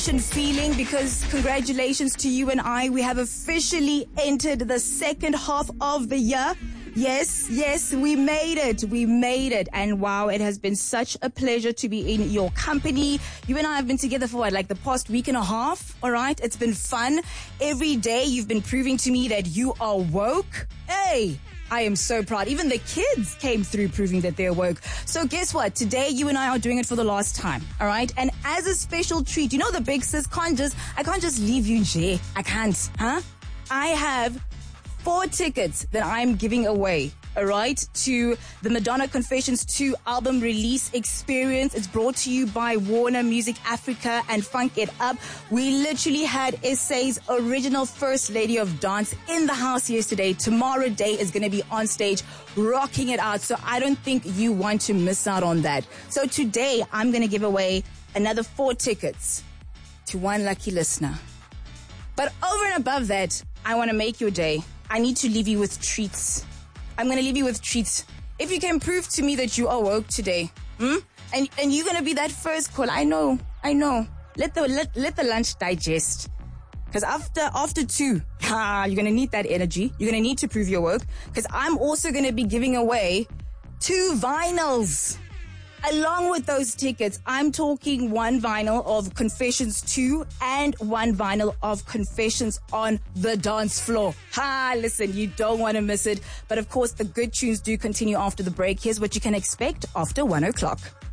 feeling because congratulations to you and I. We have officially entered the second half of the year. Yes, we made it. And wow, it has been such a pleasure to be in your company. You and I have been together for the past week and a half, all right? It's been fun. Every day you've been proving to me that you are woke. Hey, I am so proud. Even the kids came through proving that they're woke. So guess what? Today you and I are doing it for the last time, all right? And as a special treat, the big sis I can't just leave you, Jay. I can't, huh? I have 4 tickets that I'm giving away, all right, to the Madonna Confessions 2 album release experience. It's brought to you by Warner Music Africa and Funk It Up. We literally had SA's original First Lady of Dance in the house yesterday. Tomorrow Day is going to be on stage rocking it out. So I don't think you want to miss out on that. So today I'm going to give away another 4 tickets to one lucky listener. But over and above that, I want to make your day. I need to leave you with treats. I'm going to leave you with treats. If you can prove to me that you are woke today, and you're going to be that first call. I know. Let the lunch digest. Because after 2, you're going to need that energy. You're going to need to prove you're woke. Because I'm also going to be giving away 2 vinyls. Along with those tickets, I'm talking 1 vinyl of Confessions 2 and 1 vinyl of Confessions on the Dance Floor. Listen, you don't want to miss it. But of course, the good tunes do continue after the break. Here's what you can expect after 1 o'clock.